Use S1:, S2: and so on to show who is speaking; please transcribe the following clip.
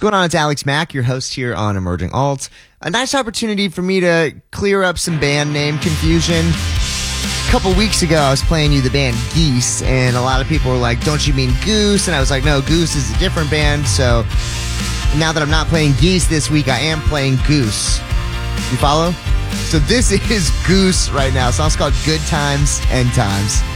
S1: Going on? It's Alex Mack, your host here on Emerging Alt. A nice opportunity for me to clear up some band name confusion. A couple weeks ago, I was playing you the band Geese, and a lot of people were like, don't you mean Goose? And I was like, no, Goose is a different band. So now that I'm not playing Geese this week, I am playing Goose. You follow? So this is Goose right now. The song's called Good Times, End Times.